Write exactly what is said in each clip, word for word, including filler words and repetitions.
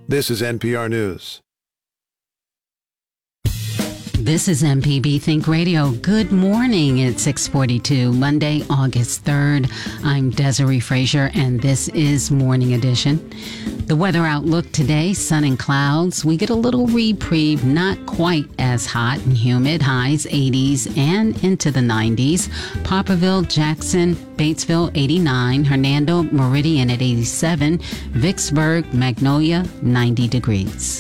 This is N P R News. This is M P B Think Radio. Good morning. It's six forty-two, Monday, August third. I'm Desiree Frazier, and this is Morning Edition. The weather outlook today, sun and clouds. We get a little reprieve, not quite as hot and humid. Highs eighties and into the nineties. Poplarville, Jackson, Batesville, eighty-nine. Hernando, Meridian at eighty-seven. Vicksburg, Magnolia, ninety degrees.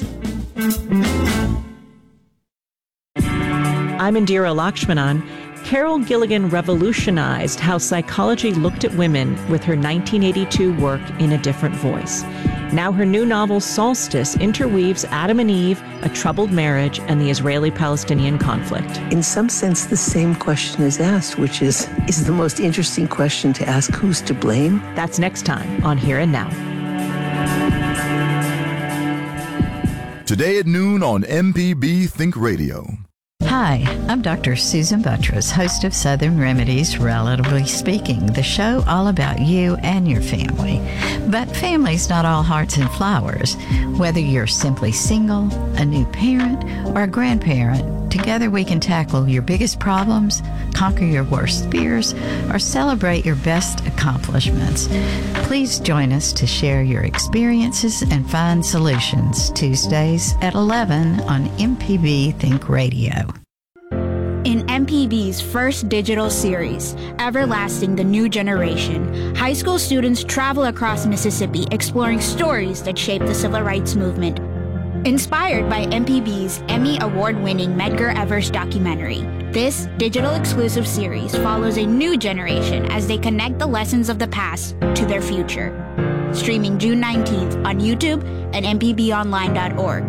I'm Indira Lakshmanan. Carol Gilligan revolutionized how psychology looked at women with her nineteen eighty-two work In a Different Voice. Now her new novel, Solstice, interweaves Adam and Eve, a troubled marriage, and the Israeli-Palestinian conflict. In some sense, the same question is asked, which is, is the most interesting question to ask: who's to blame? That's next time on Here and Now. Today at noon on M P B Think Radio. Hi, I'm Doctor Susan Buttress, host of Southern Remedies, Relatively Speaking, the show all about you and your family. But family's not all hearts and flowers. Whether you're simply single, a new parent, or a grandparent, together we can tackle your biggest problems, conquer your worst fears, or celebrate your best accomplishments. Please join us to share your experiences and find solutions Tuesdays at eleven on M P B Think Radio. In M P B's first digital series, Everlasting: The New Generation, high school students travel across Mississippi exploring stories that shaped the civil rights movement. Inspired by M P B's Emmy Award-winning Medgar Evers documentary, this digital exclusive series follows a new generation as they connect the lessons of the past to their future. Streaming June nineteenth on YouTube and m p b online dot org.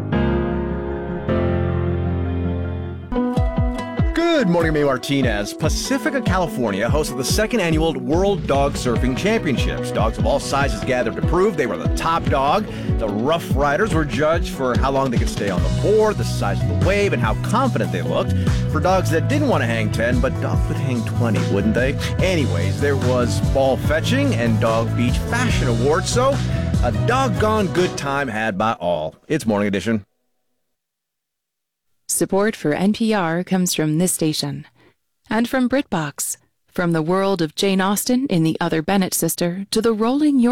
Good morning, May Martinez. Pacifica, California hosted the second annual World Dog Surfing Championships. Dogs of all sizes gathered to prove they were the top dog. The Rough Riders were judged for how long they could stay on the board, the size of the wave, and how confident they looked. For dogs that didn't want to hang ten, but dogs would hang twenty, wouldn't they? Anyways, there was ball fetching and Dog Beach Fashion Awards, so a doggone good time had by all. It's Morning Edition. Support for N P R comes from this station and from BritBox. From the world of Jane Austen in The Other Bennett Sister to the rolling